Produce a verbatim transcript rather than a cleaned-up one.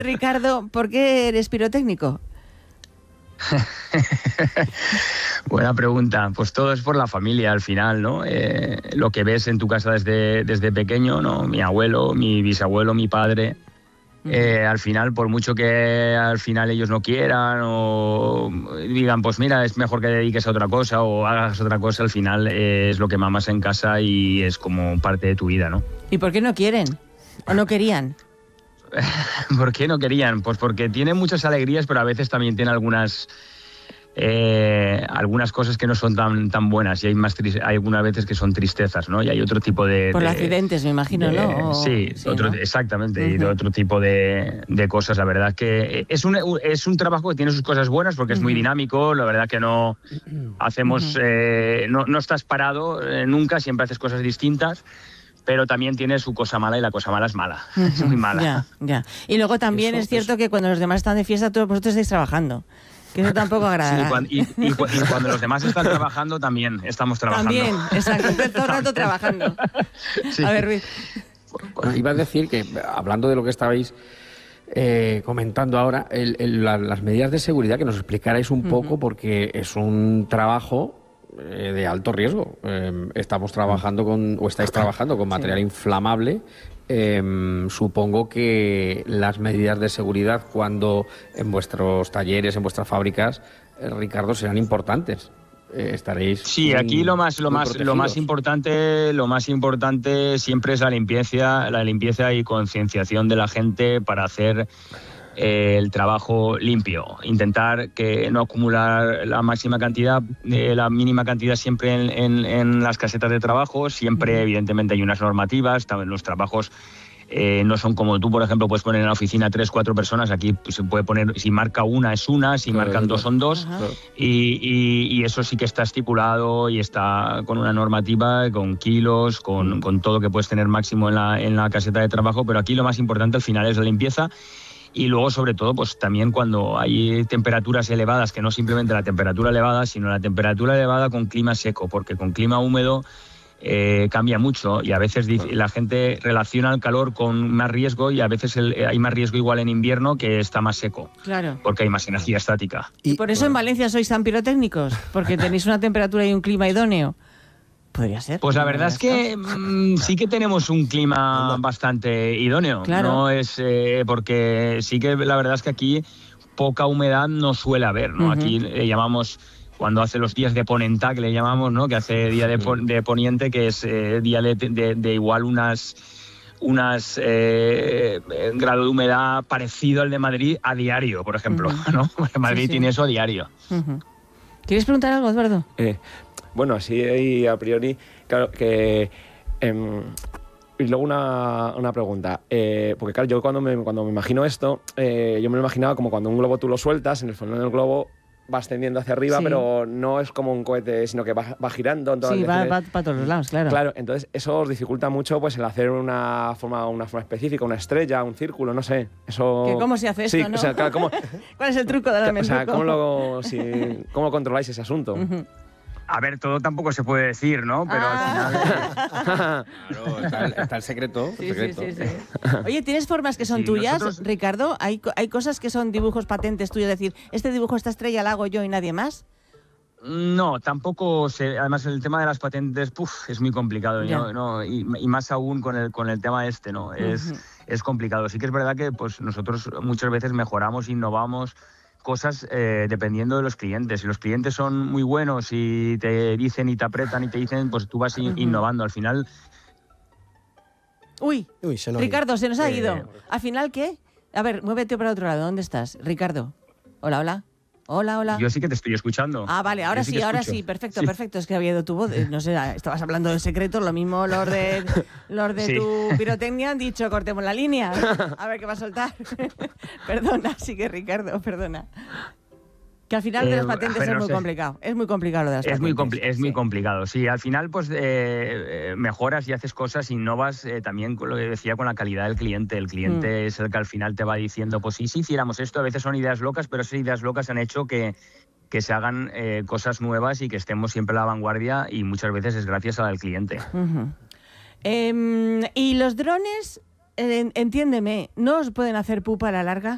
Ricardo, ¿por qué eres pirotécnico? Buena pregunta. Pues todo es por la familia al final, ¿no? Eh, lo que ves en tu casa desde, desde pequeño, ¿no? Mi abuelo, mi bisabuelo, mi padre. Eh, al final, por mucho que al final ellos no quieran o digan, pues mira, es mejor que dediques a otra cosa o hagas otra cosa, al final eh, es lo que mamas en casa y es como parte de tu vida, ¿no? ¿Y por qué no quieren? ¿O no querían? ¿Por qué no querían? Pues porque tiene muchas alegrías, pero a veces también tiene algunas eh, algunas cosas que no son tan tan buenas y hay más hay algunas veces que son tristezas, ¿no? Y hay otro tipo de... Por de, accidentes, me imagino, de, ¿no? O, sí, sí, otro, ¿no? exactamente, Uh-huh. y de otro tipo de, de cosas. La verdad que es un, es un trabajo que tiene sus cosas buenas porque uh-huh. es muy dinámico, la verdad que no hacemos... Uh-huh. eh, no, no estás parado eh, nunca, siempre haces cosas distintas. Pero también tiene su cosa mala y la cosa mala es mala, uh-huh. es muy mala. Ya, ya. Y luego también eso, es cierto eso. que cuando los demás están de fiesta, todos vosotros estáis trabajando. Que eso tampoco agrada. Sí, cuando, y, y, y cuando los demás están trabajando, también estamos trabajando. También, exacto, todo el rato trabajando. Sí. A ver, Ruiz. Bueno, iba a decir que, hablando de lo que estabais eh, comentando ahora, el, el, la, las medidas de seguridad, que nos explicarais un uh-huh. poco, porque es un trabajo de alto riesgo. Eh, estamos trabajando con, o estáis trabajando con material sí. inflamable. Eh, supongo que las medidas de seguridad cuando en vuestros talleres, en vuestras fábricas, eh, Ricardo, serán importantes. Eh, estaréis sí, muy, aquí lo más, lo más, protegidos. lo más importante, lo más importante siempre es la limpieza, la limpieza y concienciación de la gente para hacer Eh, el trabajo limpio, intentar que no acumular la máxima cantidad, eh, la mínima cantidad siempre en, en, en las casetas de trabajo, siempre evidentemente hay unas normativas, también los trabajos eh, no son como tú, por ejemplo, puedes poner en la oficina tres, cuatro personas, aquí pues, se puede poner, si marca una es una, si claro, marcan dos son dos, y, y, y eso sí que está estipulado y está con una normativa, con kilos, con, con todo que puedes tener máximo en la, en la caseta de trabajo, pero aquí lo más importante al final es la limpieza. Y luego, sobre todo, pues también cuando hay temperaturas elevadas, que no simplemente la temperatura elevada, sino la temperatura elevada con clima seco, porque con clima húmedo eh, cambia mucho y a veces la gente relaciona el calor con más riesgo y a veces el, hay más riesgo igual en invierno que está más seco, claro, porque hay más energía estática. Y por eso en Valencia sois tan pirotécnicos, porque tenéis una temperatura y un clima idóneo. ¿Podría ser? Pues la verdad es que mmm, sí que tenemos un clima bastante idóneo. Claro. No es eh, porque sí que la verdad es que aquí poca humedad no suele haber, ¿no? Uh-huh. Aquí le llamamos, cuando hace los días de ponenta, que le llamamos, ¿no? Que hace día de, pon, de poniente, que es eh, día de, de, de igual unas unas eh, grado de humedad parecido al de Madrid a diario, por ejemplo, uh-huh. ¿no? Madrid sí, sí. tiene eso a diario. Uh-huh. ¿Quieres preguntar algo, Eduardo? Eh, Bueno, así a priori, claro, que... Eh, y luego una, una pregunta, eh, porque claro, yo cuando me, cuando me imagino esto, eh, yo me lo imaginaba como cuando un globo tú lo sueltas, en el fondo del globo vas tendiendo hacia arriba, sí. pero no es como un cohete, sino que va, va girando. En todas sí, las va, va para todos los lados, claro. Claro, entonces eso os dificulta mucho pues el hacer una forma, una forma específica, una estrella, un círculo, no sé. Eso... ¿Que ¿Cómo se hace esto, sí, no? O sea, claro, ¿cómo... ¿Cuál es el truco de la O sea, ¿cómo lo, si, ¿cómo lo controláis ese asunto? Uh-huh. A ver, todo tampoco se puede decir, ¿no? Pero ah. al final... claro, está el, está el secreto. Sí, el secreto. Sí, sí, sí. Oye, ¿tienes formas que son sí, tuyas, nosotros... Ricardo? ¿Hay, ¿Hay cosas que son dibujos patentes tuyos? Es decir, este dibujo, esta estrella la hago yo y nadie más. No, tampoco sé. Además, el tema de las patentes puf, es muy complicado, ¿no? ¿no? Y, y más aún con el, con el tema este, ¿no? Es, uh-huh. es complicado. Sí que es verdad que pues, nosotros muchas veces mejoramos, innovamos cosas eh, dependiendo de los clientes. Si los clientes son muy buenos y te dicen y te apretan y te dicen, pues tú vas uh-huh. innovando. Al final... Uy, Uy se Ricardo, se nos ha eh... ido. ¿Al final qué? A ver, muévete para otro lado. ¿Dónde estás? Ricardo. Hola, hola. Hola, hola. Yo sí que te estoy escuchando. Ah, vale, ahora sí, sí ahora sí. Perfecto, sí. perfecto. Es que había ido tu voz. No sé, estabas hablando de secretos. Lo mismo los de, los de sí. tu pirotecnia han dicho, cortemos la línea. A ver qué va a soltar. Perdona, sí que Ricardo, perdona. Que al final eh, de las patentes ver, es no muy sé. complicado. Es muy complicado lo de las es patentes. Muy compli- es sí. muy complicado, sí. Al final, pues, eh, eh, mejoras y haces cosas, innovas eh, también con lo que decía con la calidad del cliente. El cliente mm. es el que al final te va diciendo, pues sí, si hiciéramos esto, a veces son ideas locas, pero esas ideas locas han hecho que, que se hagan eh, cosas nuevas y que estemos siempre a la vanguardia y muchas veces es gracias al cliente. Uh-huh. Eh, ¿Y los drones, eh, entiéndeme, no os pueden hacer pupa a la larga?